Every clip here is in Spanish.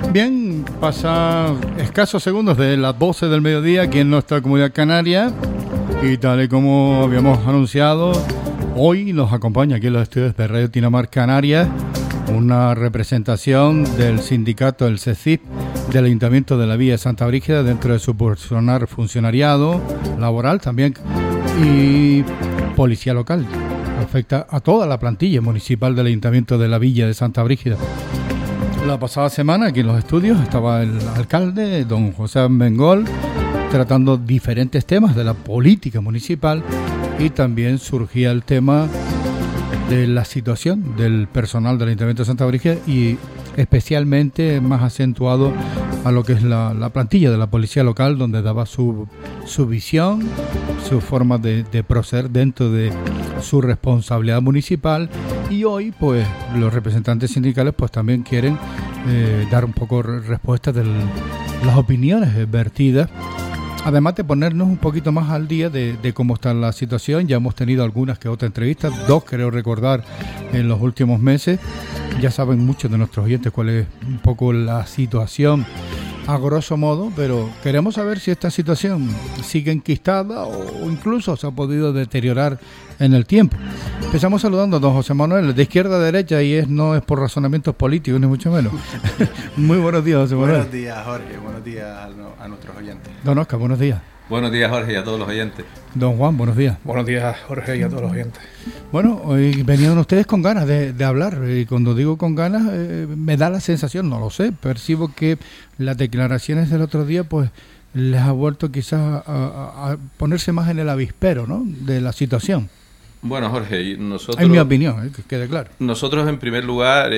Bien, pasa escasos segundos de las 12 del mediodía aquí en nuestra comunidad canaria y tal y como habíamos anunciado, hoy nos acompaña aquí en los estudios de Radio Tinamar Canarias una representación del sindicato, el CECIP, del Ayuntamiento de la Villa de Santa Brígida dentro de su personal funcionariado, laboral también y policía local. Afecta a toda la plantilla municipal del Ayuntamiento de la Villa de Santa Brígida. La pasada semana aquí en los estudios estaba el alcalde, don José Armengol, tratando diferentes temas de la política municipal y también surgía el tema de la situación del personal del Ayuntamiento de Santa Brígida y especialmente más acentuado a lo que es la plantilla de la policía local, donde daba su visión, su forma de proceder dentro de su responsabilidad municipal. Y hoy, pues, los representantes sindicales pues también quieren dar un poco respuesta de las opiniones vertidas, además de ponernos un poquito más al día de cómo está la situación. Ya hemos tenido algunas que otras entrevistas, 2 creo recordar en los últimos meses. Ya saben muchos de nuestros oyentes cuál es un poco la situación a grosso modo, pero queremos saber si esta situación sigue enquistada o incluso se ha podido deteriorar en el tiempo. Empezamos saludando a don José Manuel, de izquierda a derecha, y no es por razonamientos políticos, ni mucho menos. Muy buenos días, José Manuel. Buenos días, Jorge. Buenos días a nuestros oyentes. Don Oscar, buenos días. Buenos días, Jorge, y a todos los oyentes. Don Juan, buenos días. Buenos días, Jorge, y a todos los oyentes. Bueno, hoy venían ustedes con ganas de hablar, y cuando digo con ganas, me da la sensación, no lo sé, percibo que las declaraciones del otro día, pues, les ha vuelto quizás a ponerse más en el avispero, ¿no?, de la situación. Bueno, Jorge, nosotros... En mi opinión, que quede claro. Nosotros, en primer lugar,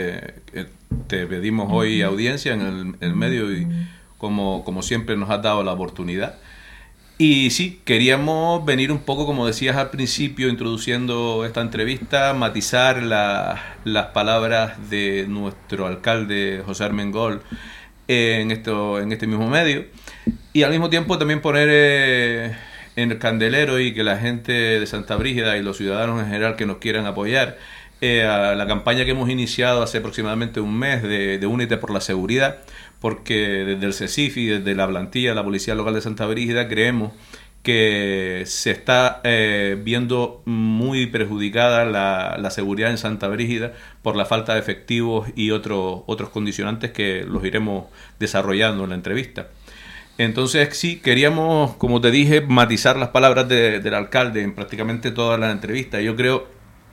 te pedimos hoy audiencia en el medio y como siempre nos has dado la oportunidad. Y sí, queríamos venir un poco, como decías al principio, introduciendo esta entrevista, matizar las palabras de nuestro alcalde José Armengol en este mismo medio, y al mismo tiempo también poner en el candelero y que la gente de Santa Brígida y los ciudadanos en general que nos quieran apoyar a la campaña que hemos iniciado hace aproximadamente un mes de Únete por la Seguridad, porque desde el CECIF y desde la plantilla de la Policía Local de Santa Brígida creemos que se está viendo muy perjudicada la seguridad en Santa Brígida por la falta de efectivos y otros condicionantes que los iremos desarrollando en la entrevista. Entonces sí, queríamos, como te dije, matizar las palabras del alcalde en prácticamente toda la entrevista. Yo creo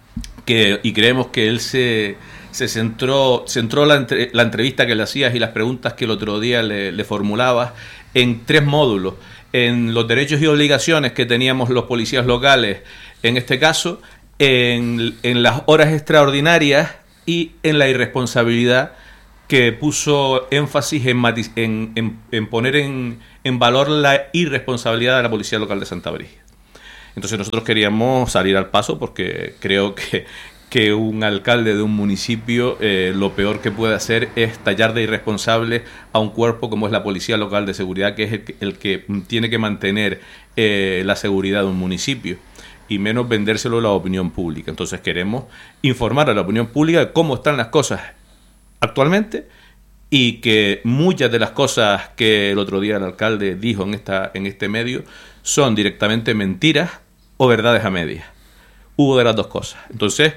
y creemos que él se centró la entrevista que le hacías y las preguntas que el otro día le formulabas en 3 módulos: en los derechos y obligaciones que teníamos los policías locales, en este caso, en las horas extraordinarias y en la irresponsabilidad, que puso énfasis en poner en valor la irresponsabilidad de la Policía Local de Santa Brígida. Entonces nosotros queríamos salir al paso porque creo que un alcalde de un municipio lo peor que puede hacer es tallar de irresponsable a un cuerpo como es la Policía Local de Seguridad, que es el que tiene que mantener la seguridad de un municipio, y menos vendérselo a la opinión pública. Entonces queremos informar a la opinión pública de cómo están las cosas actualmente, y que muchas de las cosas que el otro día el alcalde dijo en este medio son directamente mentiras o verdades a medias. Hubo de las dos cosas. Entonces,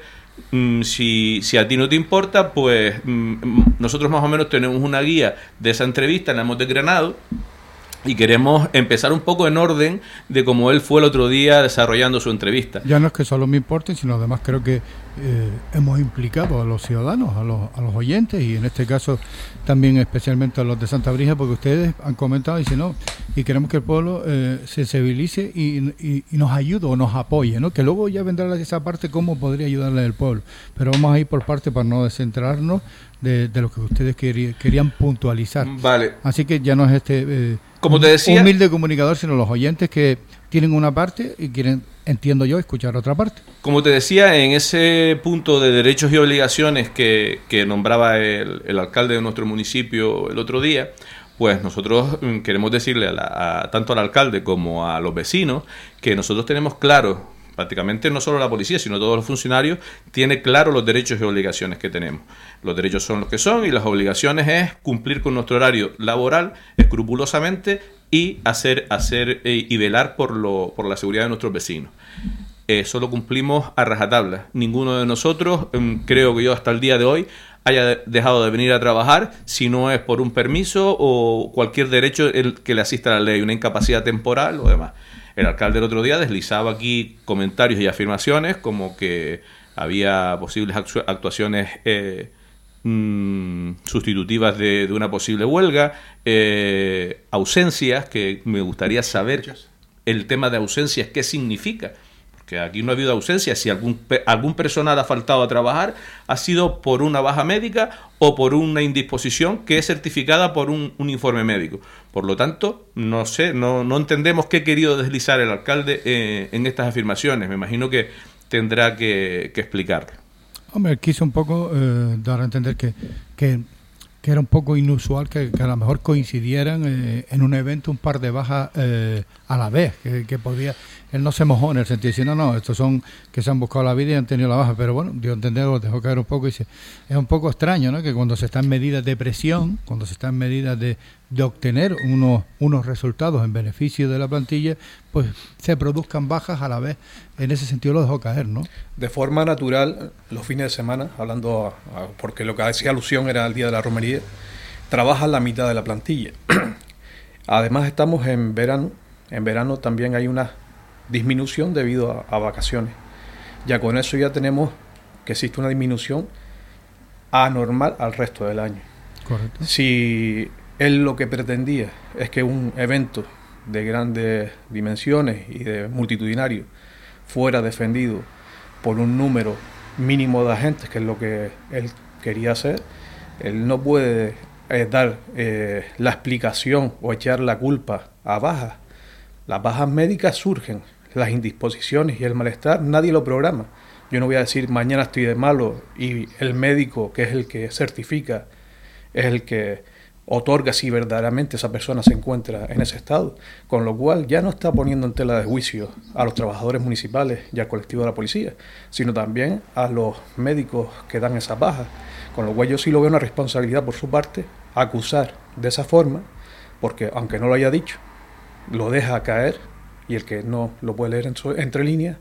si a ti no te importa, pues nosotros más o menos tenemos una guía de esa entrevista, la hemos desgranado, y queremos empezar un poco en orden de cómo él fue el otro día desarrollando su entrevista. Ya no es que solo me importe, sino además creo que hemos implicado a los ciudadanos, a los oyentes, y en este caso también especialmente a los de Santa Brígida, porque ustedes han comentado y si no, y queremos que el pueblo se civilice y nos ayude o nos apoye, ¿no? Que luego ya vendrá esa parte, cómo podría ayudarle el pueblo, pero vamos a ir por parte para no descentrarnos de lo que ustedes querían puntualizar. Vale. Así que ya no es como te decía, humilde comunicador, sino los oyentes que tienen una parte y quieren, entiendo yo, escuchar otra parte. Como te decía, en ese punto de derechos y obligaciones que nombraba el alcalde de nuestro municipio el otro día, pues nosotros queremos decirle tanto al alcalde como a los vecinos que nosotros tenemos claro prácticamente no solo la policía, sino todos los funcionarios, tiene claro los derechos y obligaciones que tenemos. Los derechos son los que son y las obligaciones es cumplir con nuestro horario laboral escrupulosamente y hacer y velar por la seguridad de nuestros vecinos. Eso lo cumplimos a rajatabla. Ninguno de nosotros, creo que yo hasta el día de hoy, haya dejado de venir a trabajar si no es por un permiso o cualquier derecho que le asista a la ley, una incapacidad temporal o demás. El alcalde el otro día deslizaba aquí comentarios y afirmaciones como que había posibles actuaciones sustitutivas de una posible huelga, ausencias, que me gustaría saber el tema de ausencias, qué significa. Que aquí no ha habido ausencia. Si algún personal ha faltado a trabajar, ha sido por una baja médica o por una indisposición que es certificada por un informe médico. Por lo tanto, no sé, no entendemos qué ha querido deslizar el alcalde en estas afirmaciones. Me imagino que tendrá que explicarlo. Hombre, quiso un poco dar a entender que era un poco inusual que a lo mejor coincidieran en un evento un par de bajas a la vez, que podía. Él no se mojó en el sentido de decir, no, estos son que se han buscado la vida y han tenido la baja, pero bueno, dio a entender, lo dejó caer un poco y dice, es un poco extraño, ¿no?, que cuando se están medidas de presión, cuando se están medidas de obtener unos resultados en beneficio de la plantilla, pues se produzcan bajas a la vez. En ese sentido lo dejó caer, ¿no? De forma natural, los fines de semana, hablando porque lo que hacía alusión era el día de la romería, trabaja la mitad de la plantilla. Además estamos en verano. En verano también hay una disminución debido a vacaciones. Ya con eso ya tenemos que existe una disminución anormal al resto del año. Correcto. Si él lo que pretendía es que un evento de grandes dimensiones y de multitudinario fuera defendido por un número mínimo de agentes, que es lo que él quería hacer, él no puede dar la explicación o echar la culpa a bajas. Las bajas médicas surgen, las indisposiciones y el malestar nadie lo programa. Yo no voy a decir mañana estoy de malo y el médico, que es el que certifica, es el que otorga si verdaderamente esa persona se encuentra en ese estado, con lo cual ya no está poniendo en tela de juicio a los trabajadores municipales y al colectivo de la policía, sino también a los médicos que dan esas bajas, con lo cual yo sí lo veo una responsabilidad por su parte acusar de esa forma, porque aunque no lo haya dicho, lo deja caer, y el que no lo puede leer entre líneas,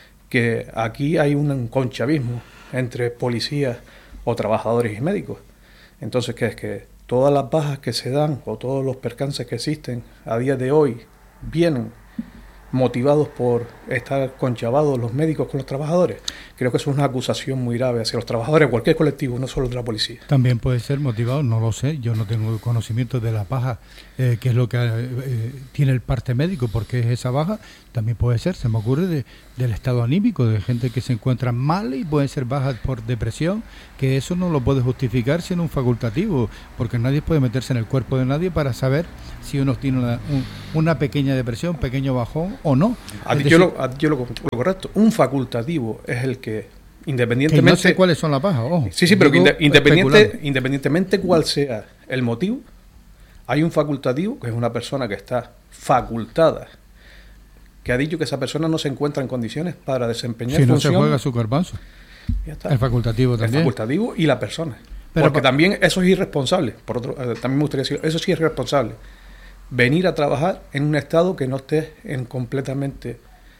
que aquí hay un conchavismo entre policías o trabajadores y médicos. Entonces, ¿qué es? Que todas las bajas que se dan o todos los percances que existen a día de hoy vienen motivados por estar conchavados los médicos con los trabajadores. Creo que eso es una acusación muy grave hacia los trabajadores de cualquier colectivo, no solo de la policía. También puede ser motivado, no lo sé, yo no tengo conocimiento de la baja, que es lo que tiene el parte médico, porque es esa baja, también puede ser, se me ocurre, del estado anímico, de gente que se encuentra mal y puede ser baja por depresión, que eso no lo puede justificar siendo un facultativo, porque nadie puede meterse en el cuerpo de nadie para saber si uno tiene una pequeña depresión, un pequeño bajón o no. Yo lo correcto, un facultativo es el que independientemente... Que no sé cuáles son las bajas, ojo. Sí, pero que independientemente cuál sea el motivo, hay un facultativo que es una persona que está facultada, que ha dicho que esa persona no se encuentra en condiciones para desempeñar funciones. Si no se juega su garbanzo. Ya está. El facultativo también. El facultativo y la persona. Pero porque también eso es irresponsable. Por otro, también me gustaría decir, eso sí es irresponsable. Venir a trabajar en un estado que no esté en completamente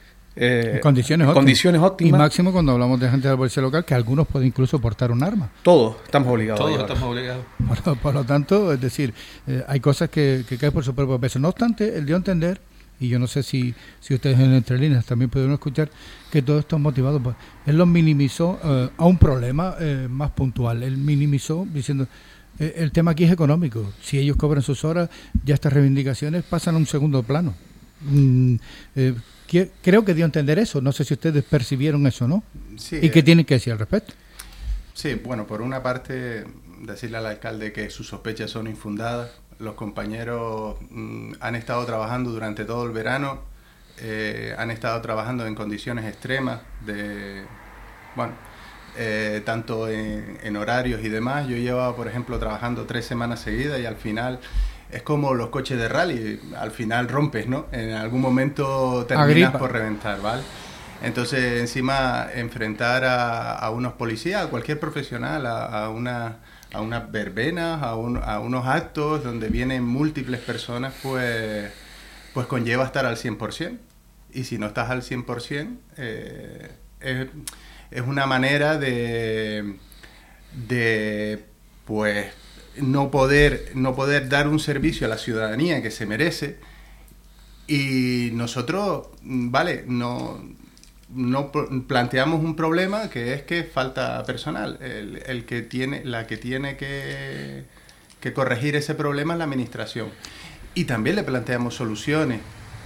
condiciones óptimas. Y máximo cuando hablamos de gente de la policía local, que algunos pueden incluso portar un arma. Todos estamos obligados. Por lo tanto, es decir, hay cosas que caen por su propio peso. No obstante, él dio a entender, y yo no sé si ustedes en Entre Líneas también pudieron escuchar, que todo esto es motivado. Pues, él lo minimizó a un problema más puntual. Él minimizó diciendo... El tema aquí es económico. Si ellos cobran sus horas, ya estas reivindicaciones pasan a un segundo plano. Creo que dio a entender eso. No sé si ustedes percibieron eso, ¿no? Sí, ¿Y qué tienen que decir al respecto? Sí, bueno, por una parte, decirle al alcalde que sus sospechas son infundadas. Los compañeros han estado trabajando durante todo el verano, han estado trabajando en condiciones extremas tanto en horarios y demás. Yo llevaba, por ejemplo, trabajando 3 semanas seguidas y al final es como los coches de rally, al final rompes, ¿no? En algún momento terminas por reventar, ¿vale? Entonces, encima, enfrentar a unos policías, a cualquier profesional, a unas verbenas, a unos actos donde vienen múltiples personas, pues conlleva estar al 100%. Y si no estás al 100%, es una manera de pues no poder dar un servicio a la ciudadanía que se merece. Y nosotros, vale, no planteamos un problema, que es que falta personal. La que tiene que corregir ese problema es la administración. Y también le planteamos soluciones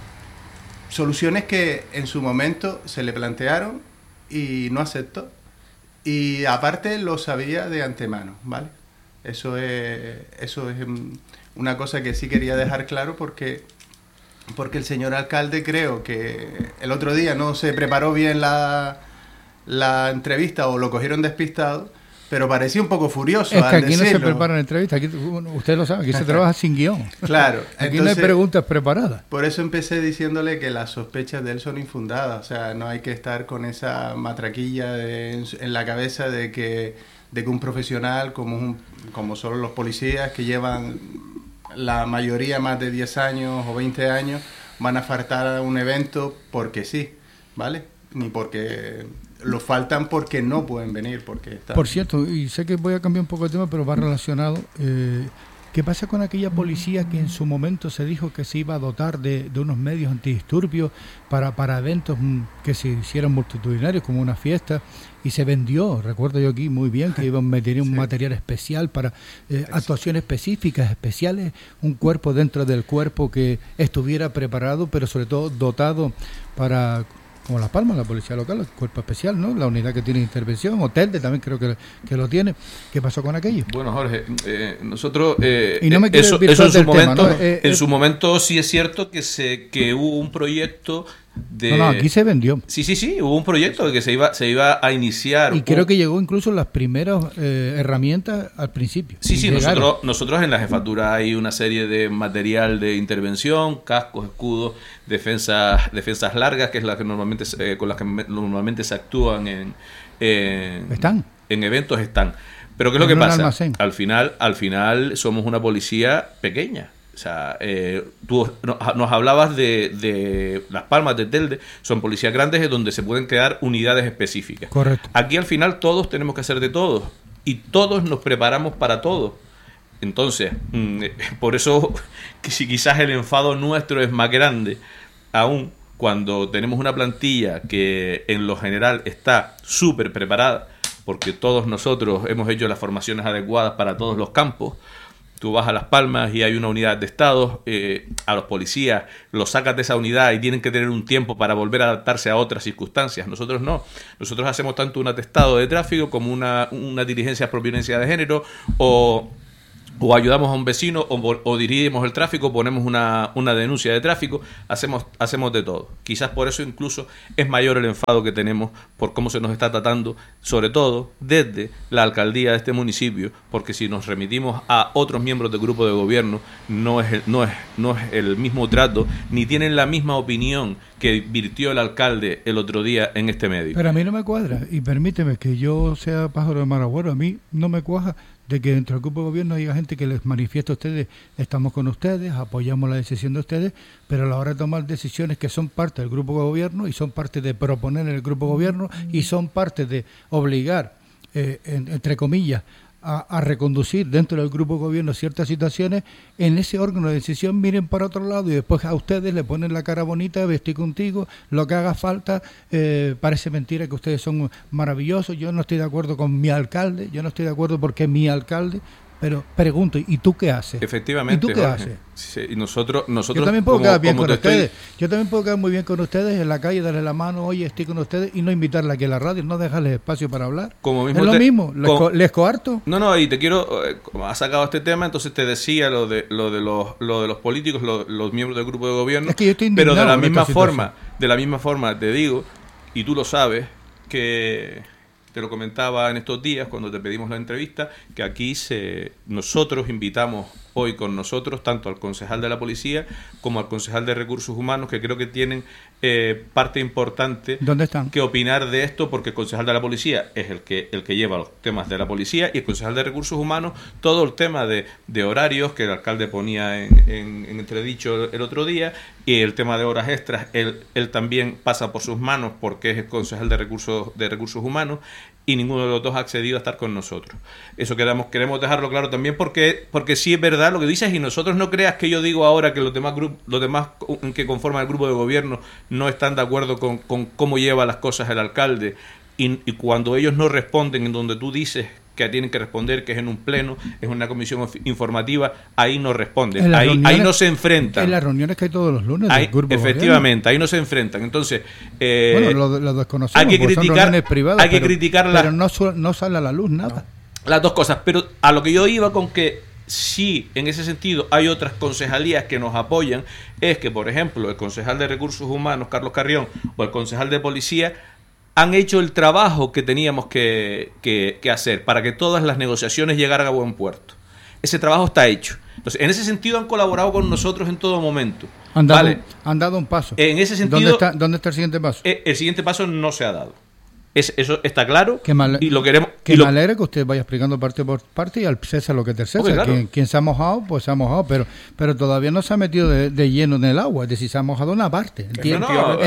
que en su momento se le plantearon y no aceptó. Y aparte lo sabía de antemano, ¿vale? Eso es una cosa que sí quería dejar claro, porque el señor alcalde, creo que el otro día no se preparó bien la entrevista, o lo cogieron despistado, pero parecía un poco furioso. Es que aquí decirlo. No se preparan entrevistas, aquí, usted lo sabe, aquí se trabaja sin guión. Claro. Aquí no hay preguntas preparadas. Por eso empecé diciéndole que las sospechas de él son infundadas. O sea, no hay que estar con esa matraquilla en la cabeza de que un profesional como son los policías, que llevan la mayoría más de 10 años o 20 años, van a faltar a un evento porque sí, ¿vale? Ni porque lo faltan porque no pueden venir, porque están... Por cierto, y sé que voy a cambiar un poco de tema, pero va relacionado. ¿Qué pasa con aquella policía que en su momento se dijo que se iba a dotar de unos medios antidisturbios para eventos que se hicieran multitudinarios, como una fiesta, y se vendió? Recuerdo yo aquí muy bien que iban a meter un material especial para actuaciones específicas, especiales, un cuerpo dentro del cuerpo que estuviera preparado, pero sobre todo dotado para... Como Las Palmas, la policía local, el cuerpo especial, ¿no? La unidad que tiene intervención, Telde también creo que lo tiene. ¿Qué pasó con aquello? Bueno, Jorge, nosotros y no me eso en su momento, tema, ¿no? En su momento sí es cierto que hubo un proyecto de... No, aquí se vendió. Sí, hubo un proyecto que se iba a iniciar. Y creo que llegó incluso las primeras herramientas al principio. Sí, nosotros en la jefatura hay una serie de material de intervención, cascos, escudos, defensas largas, que es la que normalmente con las que normalmente se actúan en eventos están. Pero ¿qué es lo que pasa? Al final somos una policía pequeña. O sea, tú nos hablabas de Las Palmas, de Telde, son policías grandes donde se pueden crear unidades específicas. Correcto. Aquí al final todos tenemos que hacer de todo y todos nos preparamos para todo. Entonces, por eso si quizás el enfado nuestro es más grande, aún cuando tenemos una plantilla que en lo general está súper preparada, porque todos nosotros hemos hecho las formaciones adecuadas para todos los campos. Tú vas a Las Palmas y hay una unidad de Estado, a los policías los sacas de esa unidad y tienen que tener un tiempo para volver a adaptarse a otras circunstancias. Nosotros no. Nosotros hacemos tanto un atestado de tráfico como una diligencia por violencia de género, o ayudamos a un vecino, o dirigimos el tráfico, ponemos una denuncia de tráfico, hacemos de todo. Quizás por eso incluso es mayor el enfado que tenemos por cómo se nos está tratando, sobre todo desde la alcaldía de este municipio, porque si nos remitimos a otros miembros del grupo de gobierno, no es el mismo trato, ni tienen la misma opinión que virtió el alcalde el otro día en este medio. Pero a mí no me cuadra, y permíteme que yo sea pájaro de mal agüero, a mí no me cuaja de que dentro del grupo de gobierno haya gente que les manifiesta a ustedes: estamos con ustedes, apoyamos la decisión de ustedes, pero a la hora de tomar decisiones que son parte del grupo de gobierno y son parte de proponer en el grupo de gobierno y son parte de obligar, entre comillas, a reconducir dentro del grupo de gobierno ciertas situaciones, en ese órgano de decisión miren para otro lado y después a ustedes le ponen la cara bonita, estoy contigo, lo que haga falta, parece mentira que ustedes son maravillosos, yo no estoy de acuerdo con mi alcalde, yo no estoy de acuerdo porque es mi alcalde, pero pregunto, ¿y tú qué haces? Efectivamente, ¿Y tú qué Jorge. haces? Sí, y nosotros yo también puedo quedar bien con ustedes. Yo también puedo quedar muy bien con ustedes en la calle, darle la mano, oye, estoy con ustedes, y no invitarla aquí a la radio, no dejarles espacio para hablar. Es lo mismo, les coarto. No, y te quiero, como has sacado este tema, entonces te decía lo de los políticos, los miembros del grupo de gobierno, es que yo estoy pero de la misma forma te digo, y tú lo sabes, que te lo comentaba en estos días cuando te pedimos la entrevista, que aquí nosotros invitamos hoy con nosotros tanto al concejal de la policía como al concejal de recursos humanos, que creo que tienen parte importante ¿Dónde están? que opinar de esto, porque el concejal de la policía es el que lleva los temas de la policía, y el concejal de recursos humanos todo el tema de horarios que el alcalde ponía en entredicho el otro día, y el tema de horas extras él también pasa por sus manos porque es el concejal de recursos humanos, y ninguno de los dos ha accedido a estar con nosotros. Eso queremos dejarlo claro también, porque sí es verdad lo que dices, y nosotros no creas que yo digo ahora que los demás que conforman el grupo de gobierno no están de acuerdo con cómo lleva las cosas el alcalde, y cuando ellos no responden en donde tú dices que tienen que responder, que es en un pleno, es una comisión informativa, ahí no responden, ahí no se enfrentan. En las reuniones que hay todos los lunes ahí, del grupo efectivamente, ahí no se enfrentan. Entonces, bueno, lo desconocemos, hay que criticar, privadas, pero no no sale a la luz nada. Las dos cosas, pero a lo que yo iba con que sí, en ese sentido, hay otras concejalías que nos apoyan, es que, por ejemplo, el concejal de Recursos Humanos, Carlos Carrión, o el concejal de Policía, han hecho el trabajo que teníamos que hacer para que todas las negociaciones llegaran a buen puerto. Ese trabajo está hecho. Entonces, en ese sentido han colaborado con nosotros en todo momento. Han dado un paso. En ese sentido, ¿Dónde está el siguiente paso? El siguiente paso no se ha dado. Eso está claro, y lo queremos. Me alegra que usted vaya explicando parte por parte, y al César lo que es del César. Claro. Quien se ha mojado, pues se ha mojado, pero todavía no se ha metido de lleno en el agua, es decir, se ha mojado una parte. Entiendo.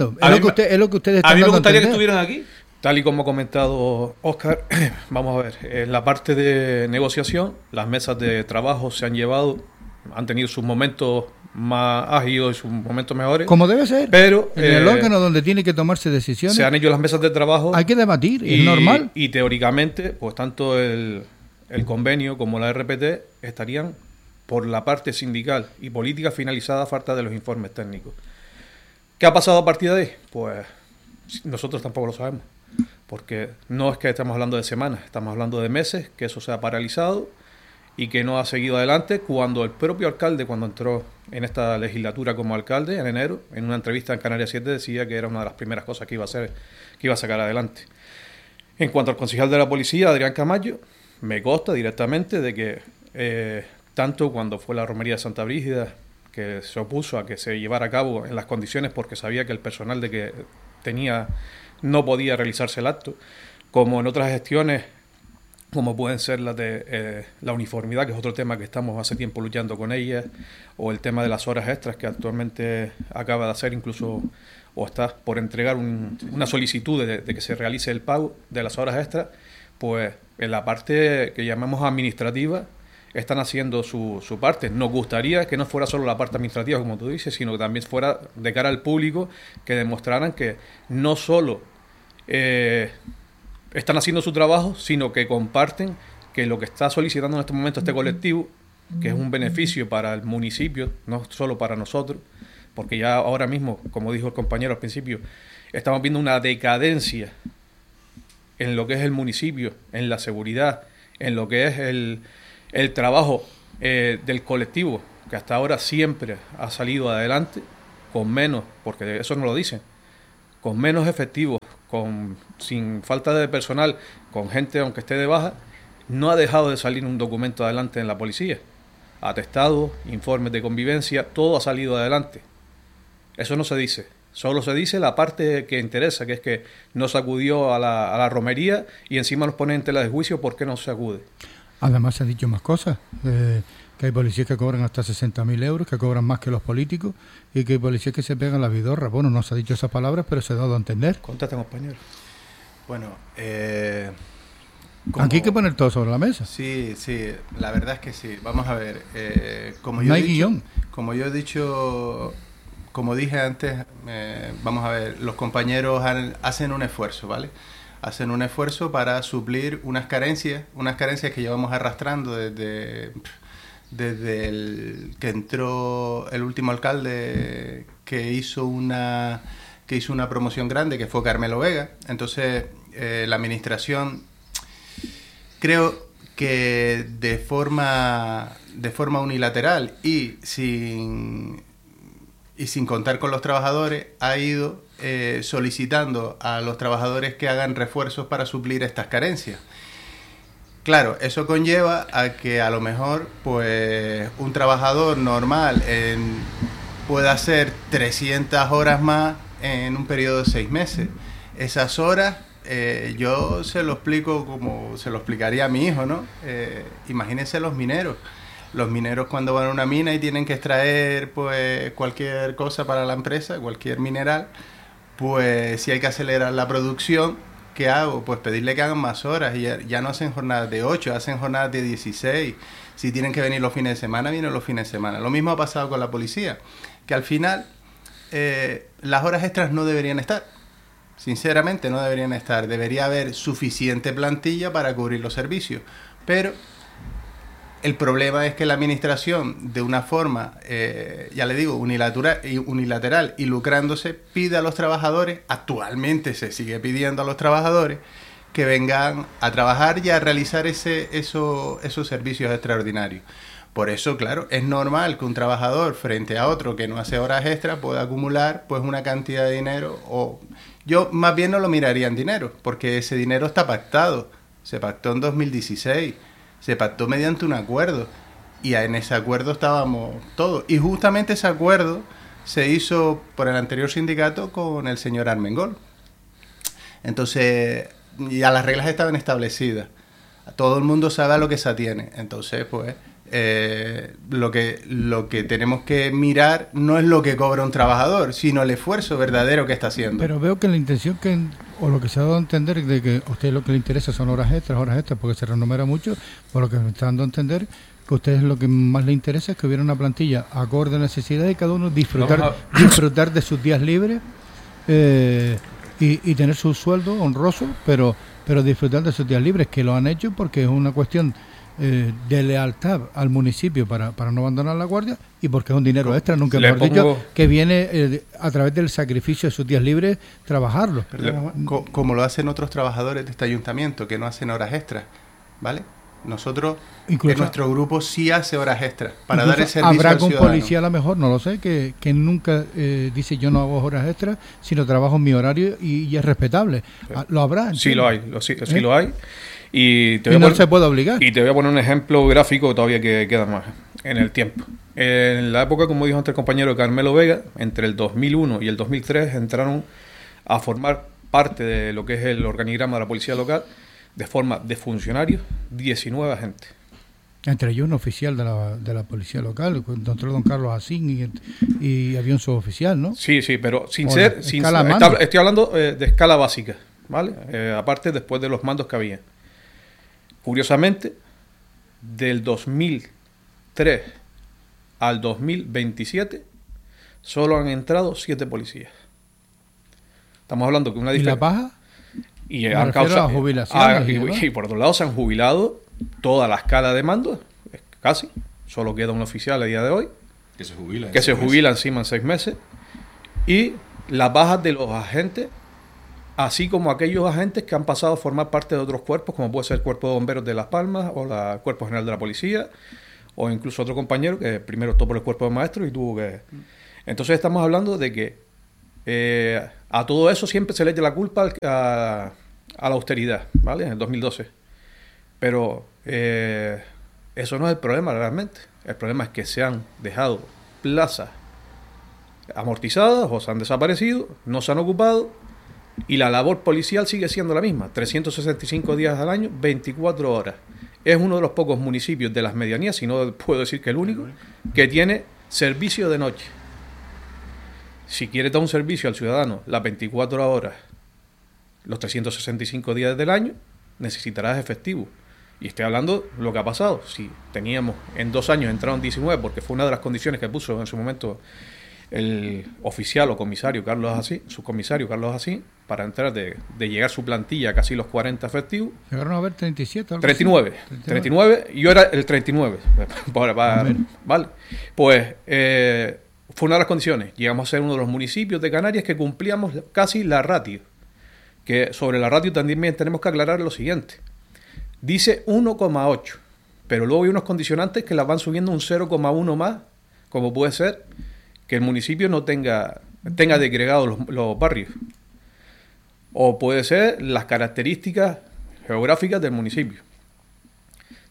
Es lo que ustedes están dando a mí me gustaría que estuvieran aquí. Tal y como ha comentado Óscar, vamos a ver, en la parte de negociación, las mesas de trabajo se han tenido sus momentos más ágiles y sus momentos mejores. Como debe ser. Pero en el órgano donde tiene que tomarse decisiones, se han hecho las mesas de trabajo. Hay que debatir, es normal. Y teóricamente, pues tanto el convenio como la RPT estarían por la parte sindical y política finalizada a falta de los informes técnicos. ¿Qué ha pasado a partir de ahí? Pues nosotros tampoco lo sabemos. Porque no es que estamos hablando de semanas, estamos hablando de meses, que eso se ha paralizado y que no ha seguido adelante, cuando el propio alcalde, cuando entró en esta legislatura como alcalde en enero, en una entrevista en Canarias 7 decía que era una de las primeras cosas que iba a sacar adelante. En cuanto al concejal de la policía, Adrián Camayo, me consta directamente de que tanto cuando fue la romería de Santa Brígida, que se opuso a que se llevara a cabo en las condiciones porque sabía que el personal de que tenía no podía realizarse el acto, como en otras gestiones, como pueden ser las de la uniformidad, que es otro tema que estamos hace tiempo luchando con ella, o el tema de las horas extras, que actualmente acaba de hacer incluso, o está por entregar una solicitud de que se realice el pago de las horas extras, pues en la parte que llamamos administrativa están haciendo su parte. Nos gustaría que no fuera solo la parte administrativa, como tú dices, sino que también fuera de cara al público, que demostraran que no solo están haciendo su trabajo, sino que comparten que lo que está solicitando en este momento este colectivo, que es un beneficio para el municipio, no solo para nosotros, porque ya ahora mismo, como dijo el compañero al principio, estamos viendo una decadencia en lo que es el municipio, en la seguridad, en lo que es el trabajo del colectivo, que hasta ahora siempre ha salido adelante, con menos, porque eso no lo dicen, con menos efectivos, sin falta de personal, con gente aunque esté de baja, no ha dejado de salir un documento adelante en la policía. Atestados, informes de convivencia, todo ha salido adelante. Eso no se dice. Solo se dice la parte que interesa, que es que no se acudió a la romería y encima nos ponen en tela de juicio por qué no se acude. Además se han dicho más cosas, que hay policías que cobran hasta 60.000 euros, que cobran más que los políticos, y que hay policías que se pegan la vidorra. Bueno, no se ha dicho esas palabras, pero se ha dado a entender. Contate, compañero. Bueno, aquí hay que poner todo sobre la mesa. Sí, la verdad es que sí. Vamos a ver, como yo he dicho, como dije antes, vamos a ver, los compañeros hacen un esfuerzo, ¿vale? Hacen un esfuerzo para suplir unas carencias que llevamos arrastrando desde que entró el último alcalde, que hizo una promoción grande, que fue Carmelo Vega. Entonces, la administración, creo que de forma unilateral y sin contar con los trabajadores, ha ido solicitando a los trabajadores que hagan refuerzos para suplir estas carencias. Claro, eso conlleva a que a lo mejor pues un trabajador normal pueda hacer 300 horas más en un periodo de 6 meses. Esas horas yo se lo explico como se lo explicaría a mi hijo, ¿no? Imagínense los mineros. Los mineros cuando van a una mina y tienen que extraer pues cualquier cosa para la empresa, cualquier mineral, pues si hay que acelerar la producción, ¿qué hago? Pues pedirle que hagan más horas y ya no hacen jornadas de 8, hacen jornadas de 16. Si tienen que venir los fines de semana, vienen los fines de semana. Lo mismo ha pasado con la policía, que al final las horas extras no deberían estar. Sinceramente no deberían estar. Debería haber suficiente plantilla para cubrir los servicios. Pero el problema es que la administración, de una forma, ya le digo, unilateral y lucrándose, pide a los trabajadores, actualmente se sigue pidiendo a los trabajadores, que vengan a trabajar y a realizar esos servicios extraordinarios. Por eso, claro, es normal que un trabajador frente a otro que no hace horas extras pueda acumular pues una cantidad de dinero, o yo más bien no lo miraría en dinero, porque ese dinero está pactado, se pactó en 2016, se pactó mediante un acuerdo y en ese acuerdo estábamos todos, y justamente ese acuerdo se hizo por el anterior sindicato con el señor Armengol. Entonces ya las reglas estaban establecidas, todo el mundo sabe a lo que se atiene. Entonces pues lo que tenemos que mirar no es lo que cobra un trabajador, sino el esfuerzo verdadero que está haciendo. Pero veo que la intención o lo que se ha dado a entender de que a usted lo que le interesa son horas extras, porque se renumera mucho, por lo que me está dando a entender que a ustedes lo que más le interesa es que hubiera una plantilla acorde a necesidades y cada uno disfrutar de sus días libres y tener su sueldo honroso, pero disfrutar de sus días libres, que lo han hecho porque es una cuestión de lealtad al municipio para no abandonar la guardia, y porque es un dinero extra, nunca hemos dicho, que viene a través del sacrificio de sus días libres trabajarlo. Como lo hacen otros trabajadores de este ayuntamiento que no hacen horas extras, ¿vale? Nosotros, en nuestro grupo sí hace horas extras para dar el servicio al ciudadano. Habrá un policía a lo mejor, no lo sé, que nunca dice yo no hago horas extras, sino trabajo en mi horario y es respetable. Sí. ¿Lo habrá? ¿Entiendes? Sí lo hay, sí lo hay. Y no se puede obligar. Y te voy a poner un ejemplo gráfico todavía que queda más en el tiempo. En la época, como dijo antes el compañero Carmelo Vega, entre el 2001 y el 2003 entraron a formar parte de lo que es el organigrama de la policía local de forma de funcionarios 19 agentes. Entre ellos un oficial de la policía local, don Carlos Asín, y había un suboficial, ¿no? Sí, pero estoy hablando de escala básica, ¿vale? Aparte, después de los mandos que había. Curiosamente, del 2003 al 2027 solo han entrado 7 policías. Estamos hablando que una diferencia. ¿Y la baja? Y han causado jubilaciones. Y por otro lado se han jubilado toda la escala de mando, casi. Solo queda un oficial a día de hoy. Que se jubila. Que se jubila encima en 6 meses. Y las bajas de los agentes, así como aquellos agentes que han pasado a formar parte de otros cuerpos, como puede ser el Cuerpo de Bomberos de Las Palmas o el Cuerpo General de la Policía, o incluso otro compañero que primero optó por el Cuerpo de Maestros y tuvo que... Entonces estamos hablando de que a todo eso siempre se le echa la culpa a la austeridad, ¿vale? En el 2012. Pero eso no es el problema realmente. El problema es que se han dejado plazas amortizadas o se han desaparecido, no se han ocupado, y la labor policial sigue siendo la misma, 365 días al año, 24 horas. Es uno de los pocos municipios de las medianías, si no puedo decir que el único, que tiene servicio de noche. Si quieres dar un servicio al ciudadano las 24 horas, los 365 días del año, necesitarás efectivo. Y estoy hablando de lo que ha pasado. Si teníamos en 2 años entraron 19, porque fue una de las condiciones que puso en su momento el oficial o comisario Carlos Asín, subcomisario Carlos Asín, para entrar de llegar su plantilla a casi los 40 efectivos. Llegaron a haber 37. 39. Yo era el 39. Vale. Pues fue una de las condiciones. Llegamos a ser uno de los municipios de Canarias que cumplíamos casi la ratio. Que sobre la ratio también tenemos que aclarar lo siguiente. Dice 1,8, pero luego hay unos condicionantes que las van subiendo un 0,1 más, como puede ser que el municipio no tenga degregados los barrios. O puede ser las características geográficas del municipio.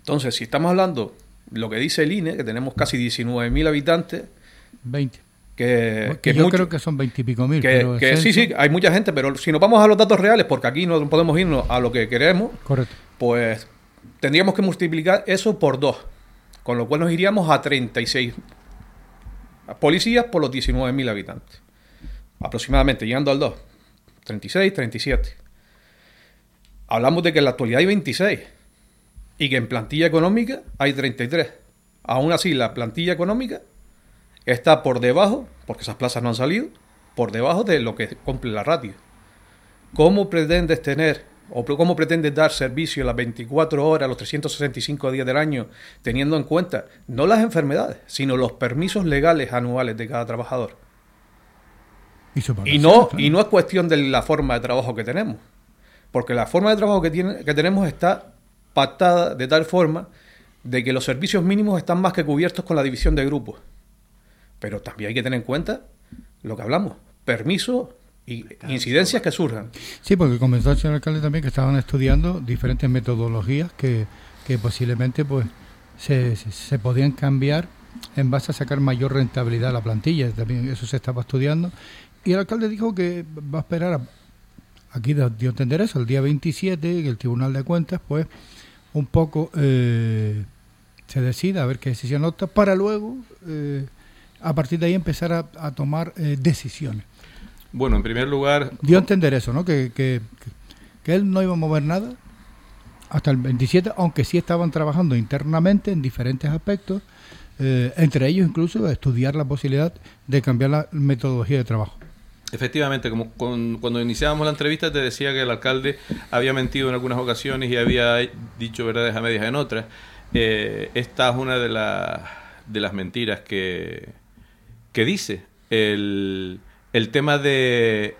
Entonces, si estamos hablando, lo que dice el INE, que tenemos casi 19.000 habitantes, 20. que Yo mucho, creo que son 20 y pico mil. sí, hay mucha gente, pero si nos vamos a los datos reales, porque aquí no podemos irnos a lo que queremos, correcto, pues tendríamos que multiplicar eso por 2, con lo cual nos iríamos a 36 policías por los 19.000 habitantes. Aproximadamente, llegando al 2. 36, 37. Hablamos de que en la actualidad hay 26 y que en plantilla económica hay 33. Aún así, la plantilla económica está por debajo, porque esas plazas no han salido, por debajo de lo que cumple la ratio. ¿Cómo pretendes tener o cómo pretendes dar servicio las 24 horas, los 365 días del año, teniendo en cuenta no las enfermedades, sino los permisos legales anuales de cada trabajador? Y no es cuestión de la forma de trabajo que tenemos, porque la forma de trabajo que tenemos está pactada de tal forma de que los servicios mínimos están más que cubiertos con la división de grupos. Pero también hay que tener en cuenta lo que hablamos, permisos y incidencias que surjan. Sí, porque comentó el señor alcalde también que estaban estudiando diferentes metodologías que posiblemente pues se podían cambiar en base a sacar mayor rentabilidad a la plantilla. También eso se estaba estudiando. Y el alcalde dijo que va a esperar, aquí dio a entender eso, el día 27, que el Tribunal de Cuentas, pues, un poco se decida a ver qué decisión opta, para luego, a partir de ahí, empezar a tomar decisiones. Bueno, en primer lugar... Dio a entender eso, ¿no? Que él no iba a mover nada hasta el 27, aunque sí estaban trabajando internamente en diferentes aspectos, entre ellos incluso estudiar la posibilidad de cambiar la metodología de trabajo. Efectivamente, como cuando iniciábamos la entrevista te decía que el alcalde había mentido en algunas ocasiones y había dicho verdades a medias en otras. Esta es una de las mentiras que dice. El tema del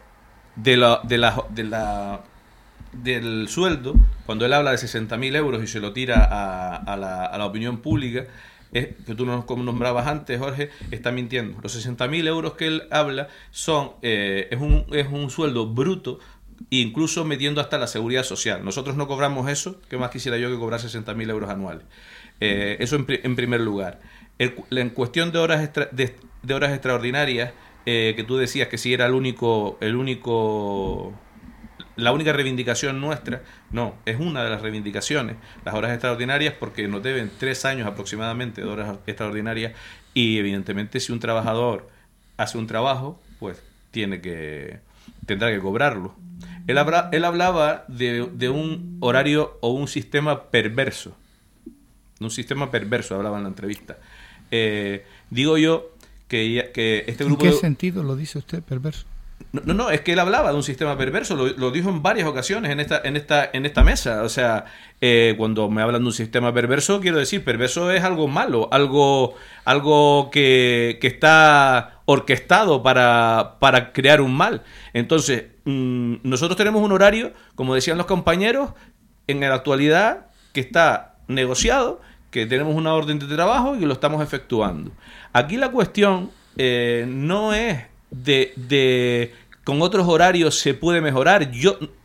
sueldo, cuando él habla de 60.000 euros y se lo tira a la opinión pública, que tú como nombrabas antes, Jorge, está mintiendo. Los 60.000 euros que él habla es un sueldo bruto, incluso metiendo hasta la seguridad social. Nosotros no cobramos eso, que más quisiera yo que cobrar 60.000 euros anuales. Eso en primer lugar. En cuestión de horas extraordinarias, que tú decías que si era la única reivindicación nuestra, no, es una de las reivindicaciones, las horas extraordinarias, porque nos deben 3 años aproximadamente de horas extraordinarias, y evidentemente si un trabajador hace un trabajo, pues tendrá que cobrarlo. Él hablaba de un horario o un sistema perverso. Un sistema perverso, hablaba en la entrevista. Digo yo que este grupo... ¿En qué sentido lo dice usted, perverso? No, es que él hablaba de un sistema perverso, lo dijo en varias ocasiones en esta mesa. O sea, cuando me hablan de un sistema perverso, quiero decir, perverso es algo malo, algo que está orquestado para crear un mal. Entonces, nosotros tenemos un horario, como decían los compañeros, en la actualidad, que está negociado, que tenemos una orden de trabajo y que lo estamos efectuando. Aquí la cuestión no es de con otros horarios se puede mejorar.